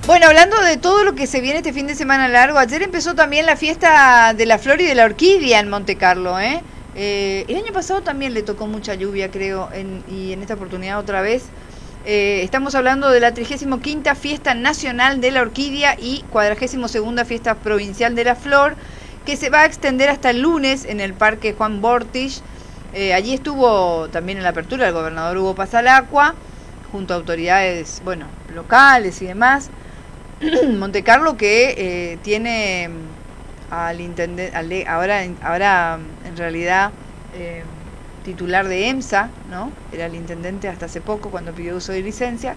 Bueno, hablando de todo lo que se viene este fin de semana largo, ayer empezó también la fiesta de la flor y de la orquídea en Monte Carlo, ¿eh? El año pasado también le tocó mucha lluvia, creo, y en esta oportunidad otra vez. Estamos hablando de la 35ª Fiesta Nacional de la Orquídea y 42ª Fiesta Provincial de la Flor, que se va a extender hasta el lunes en el Parque Juan Bortich. Allí estuvo también en la apertura el gobernador Hugo Pasalacqua, junto a autoridades, bueno, locales y demás. Monte Carlo que tiene al intendente, ahora en realidad titular de EMSA, ¿no? Era el intendente hasta hace poco cuando pidió uso de licencia,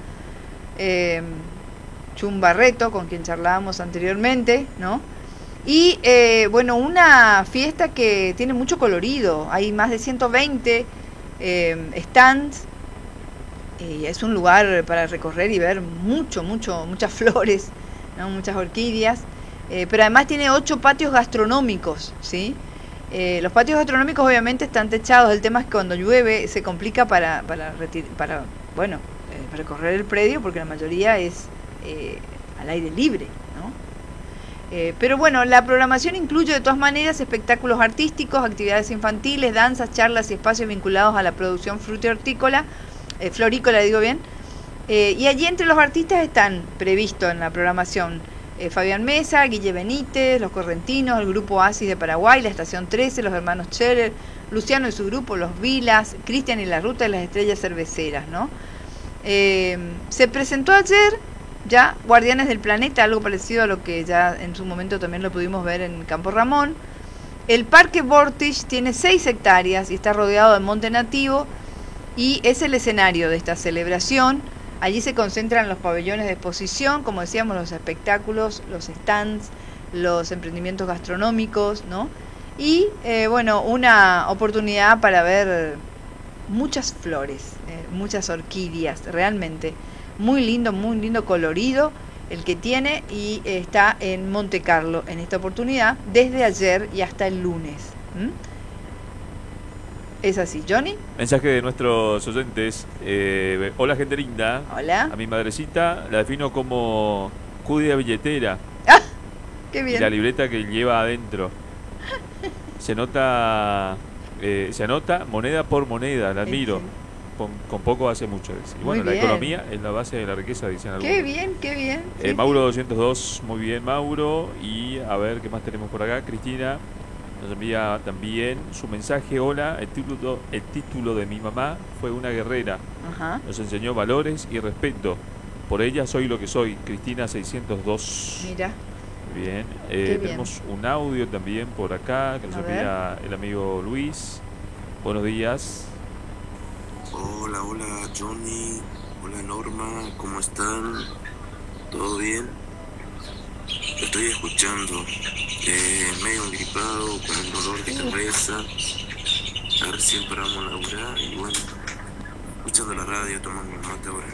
Chum Barreto, con quien charlábamos anteriormente, ¿no? Y bueno, una fiesta que tiene mucho colorido, hay más de 120 stands. Es un lugar para recorrer y ver muchas flores, ¿no? Muchas orquídeas, pero además tiene 8 patios gastronómicos, ¿sí? Los patios gastronómicos obviamente están techados. El tema es que cuando llueve se complica para recorrer el predio, porque la mayoría es al aire libre, ¿no? Pero bueno, la programación incluye de todas maneras espectáculos artísticos, actividades infantiles, danzas, charlas y espacios vinculados a la producción frutícola, florícola, digo bien, y allí entre los artistas están previstos en la programación Fabián Mesa, Guille Benítez, Los Correntinos, el Grupo Oasis de Paraguay, la Estación 13, los hermanos Scherer, Luciano y su grupo, Los Vilas, Cristian y la Ruta de las Estrellas Cerveceras, ¿no? Se presentó ayer ya Guardianes del Planeta, algo parecido a lo que ya en su momento también lo pudimos ver en Campo Ramón. El Parque Bortich tiene 6 hectáreas y está rodeado de monte nativo, y es el escenario de esta celebración. Allí se concentran los pabellones de exposición, como decíamos, los espectáculos, los stands, los emprendimientos gastronómicos, ¿no? Y bueno, una oportunidad para ver muchas flores, muchas orquídeas, realmente muy lindo colorido el que tiene, y está en Monte Carlo en esta oportunidad desde ayer y hasta el lunes. Es así, Johnny. Mensaje de nuestros oyentes. Hola, gente linda. Hola. A mi madrecita la defino como judía billetera. ¡Ah! ¡Qué bien! Y la libreta que lleva adentro. Se anota moneda por moneda, la admiro. Con poco hace mucho. Y bueno, la economía es la base de la riqueza, dicen algunos. ¡Qué bien, qué bien! Sí, Mauro 202, muy bien, Mauro. Y a ver, ¿qué más tenemos por acá? Cristina nos envía también su mensaje. Hola, el título de mi mamá fue una guerrera. Ajá. Nos enseñó valores y respeto. Por ella soy lo que soy. Cristina 602. Mira. Bien. Bien. Tenemos un audio también por acá que nos envía el amigo Luis. Buenos días. Hola Johnny. Hola Norma, ¿cómo están? ¿Todo bien? Estoy escuchando, medio gripado, con un dolor de cabeza. Recién paramos a laburar y bueno, escuchando la radio, tomando un mate ahora.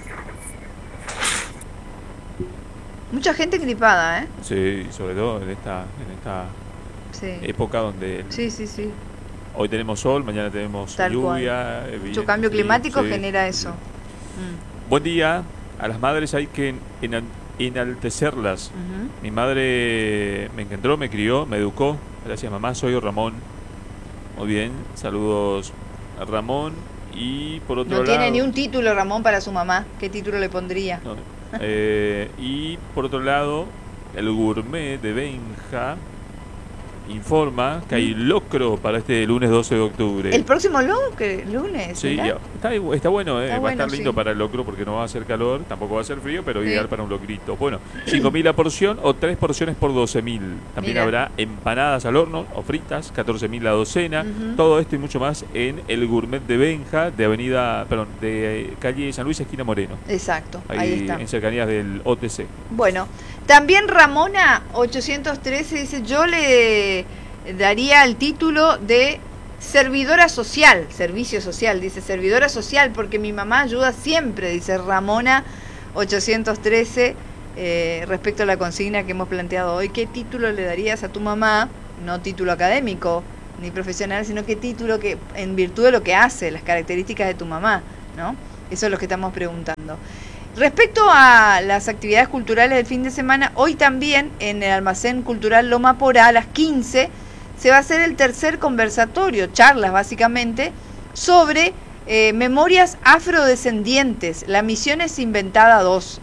Mucha gente gripada, ¿eh? Sí, sobre todo en esta época donde Sí. hoy tenemos sol, mañana tenemos lluvia. Mucho cambio climático genera eso. Buen día. A las madres hay que enaltecerlas. Mi madre me engendró, me crió, me educó. Gracias, mamá. Soy Ramón. Muy bien, saludos a Ramón. Y por otro lado, no tiene ni un título Ramón para su mamá. ¿Qué título le pondría? No. Y por otro lado, el gourmet de Benja informa que hay locro para este lunes 12 de octubre. ¿El próximo lunes? Sí, está bueno, está va a estar lindo para el locro, porque no va a hacer calor, tampoco va a ser frío, pero ideal para un locrito. Bueno, 5.000 la porción o 3 porciones por 12.000. También habrá empanadas al horno o fritas, 14.000 la docena. Todo esto y mucho más en el gourmet de Benja, de calle San Luis, esquina Moreno. Exacto, ahí está. En cercanías del OTC. Bueno, también Ramona 813 dice: yo le daría el título de servidora social, servicio social, dice servidora social, porque mi mamá ayuda siempre, dice Ramona 813, respecto a la consigna que hemos planteado hoy. ¿Qué título le darías a tu mamá? No título académico ni profesional, sino qué título que en virtud de lo que hace, las características de tu mamá, ¿no? Eso es lo que estamos preguntando. Respecto a las actividades culturales del fin de semana, hoy también en el Almacén Cultural Loma Porá a las 15 se va a hacer el tercer conversatorio, charlas básicamente, sobre memorias afrodescendientes. La misión es Inventada 2.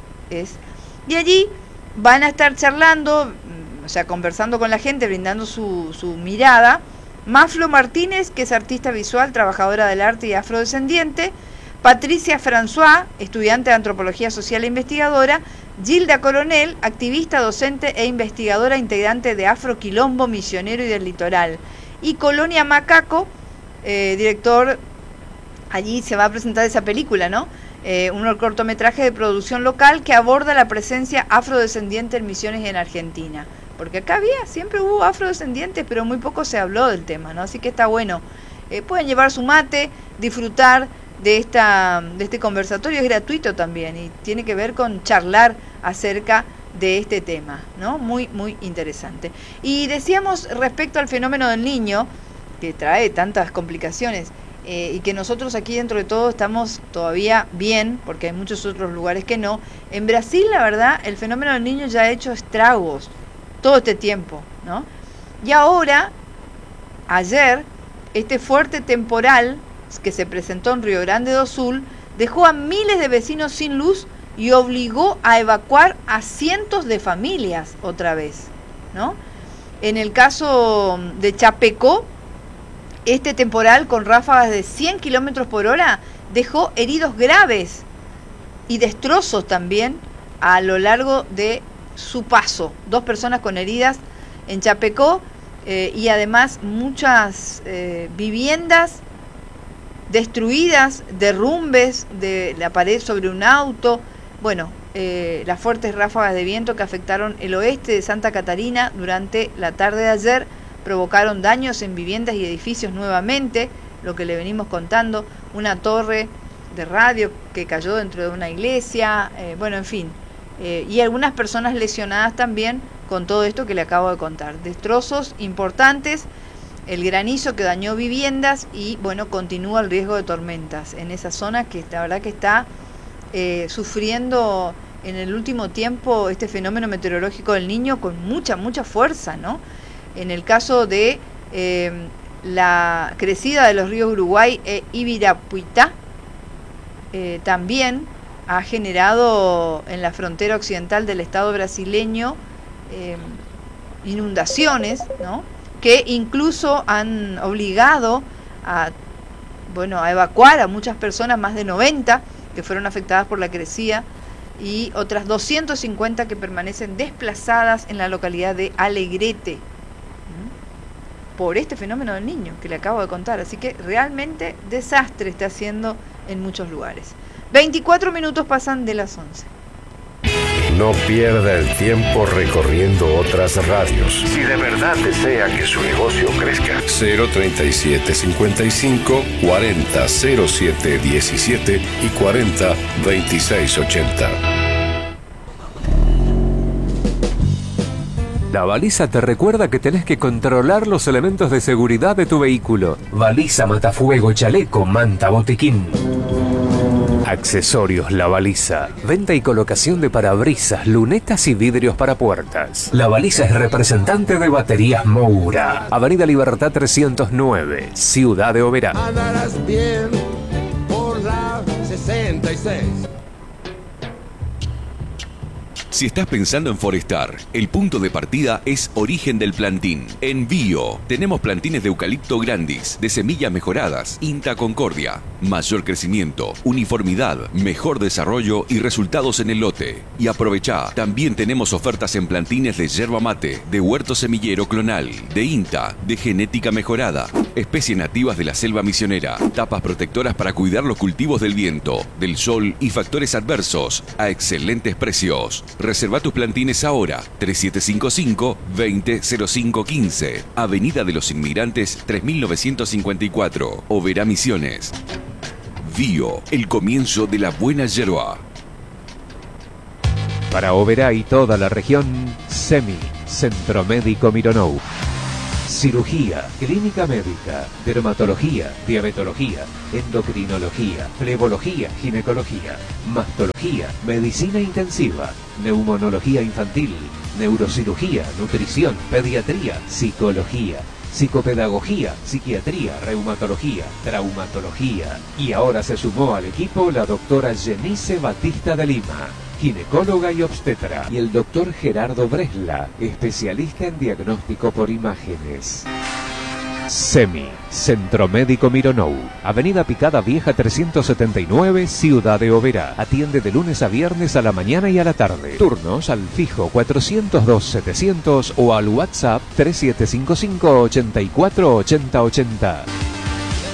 Y allí van a estar charlando, o sea, conversando con la gente, brindando su mirada. Maflo Martínez, que es artista visual, trabajadora del arte y afrodescendiente. Patricia François, estudiante de Antropología Social e investigadora. Gilda Coronel, activista, docente e investigadora, integrante de Afro Quilombo, Misionero y del Litoral. Y Colonia Macaco, director, allí se va a presentar esa película, ¿no? Un cortometraje de producción local que aborda la presencia afrodescendiente en Misiones y en Argentina. Porque acá siempre hubo afrodescendientes, pero muy poco se habló del tema, ¿no? Así que está bueno. Pueden llevar su mate, disfrutar de este conversatorio, es gratuito también y tiene que ver con charlar acerca de este tema, ¿no? Muy, muy interesante. Y decíamos respecto al fenómeno del niño, que trae tantas complicaciones, y que nosotros aquí dentro de todo estamos todavía bien, porque hay muchos otros lugares que no. En Brasil, la verdad, el fenómeno del niño ya ha hecho estragos todo este tiempo, ¿no? Y ahora, ayer, este fuerte temporal que se presentó en Río Grande do Sul dejó a miles de vecinos sin luz y obligó a evacuar a cientos de familias otra vez, ¿no? En el caso de Chapecó, este temporal con ráfagas de 100 kilómetros por hora dejó heridos graves y destrozos también a lo largo de su paso. 2 personas con heridas en Chapecó y además muchas viviendas destruidas, derrumbes de la pared sobre un auto. Bueno, las fuertes ráfagas de viento que afectaron el oeste de Santa Catarina durante la tarde de ayer provocaron daños en viviendas y edificios nuevamente, lo que le venimos contando, una torre de radio que cayó dentro de una iglesia, bueno, en fin, y algunas personas lesionadas también con todo esto que le acabo de contar. Destrozos importantes, el granizo que dañó viviendas y, bueno, continúa el riesgo de tormentas en esa zona que la verdad que está sufriendo en el último tiempo este fenómeno meteorológico del Niño con mucha fuerza, ¿no? En el caso de la crecida de los ríos Uruguay e Ibirapuitá, también ha generado en la frontera occidental del estado brasileño inundaciones, ¿no? Que incluso han obligado a evacuar a muchas personas, más de 90 que fueron afectadas por la crecida y otras 250 que permanecen desplazadas en la localidad de Alegrete por este fenómeno del Niño que le acabo de contar. Así que realmente desastre está haciendo en muchos lugares. 24 minutos pasan de las 11. No pierda el tiempo recorriendo otras radios. Si de verdad desea que su negocio crezca. 037 55 40 07 17 y 40 26 80. La baliza te recuerda que tenés que controlar los elementos de seguridad de tu vehículo. Baliza, matafuego, chaleco, manta, botiquín. Accesorios La Baliza. Venta y colocación de parabrisas, lunetas y vidrios para puertas. La Baliza es representante de Baterías Moura. Avenida Libertad 309, Ciudad de Oberá. Andarás bien por la 66. Si estás pensando en forestar, el punto de partida es Origen del Plantín. En Bio, tenemos plantines de eucalipto grandis, de semillas mejoradas, INTA Concordia. Mayor crecimiento, uniformidad, mejor desarrollo y resultados en el lote. Y aprovechá, también tenemos ofertas en plantines de yerba mate, de huerto semillero clonal, de INTA, de genética mejorada, especies nativas de la selva misionera, tapas protectoras para cuidar los cultivos del viento, del sol y factores adversos, a excelentes precios. Reserva tus plantines ahora, 3755-200515, Avenida de los Inmigrantes 3954, Oberá Misiones. Bio, el comienzo de la buena yerba. Para Oberá y toda la región, CEMI, Centro Médico Mironou. cirugía, clínica médica, dermatología, diabetología, endocrinología, flebología, ginecología, mastología, medicina intensiva, neumonología infantil, neurocirugía, nutrición, pediatría, psicología, psicopedagogía, psiquiatría, reumatología, traumatología. Y ahora se sumó al equipo la doctora Jenice Batista de Lima, ginecóloga y obstetra, y el doctor Gerardo Bresla, especialista en diagnóstico por imágenes. SEMI, Centro Médico Mironou, Avenida Picada Vieja 379, Ciudad de Oberá. Atiende de lunes a viernes a la mañana y a la tarde. Turnos al fijo 402-700 o al WhatsApp 3755 84 80 80.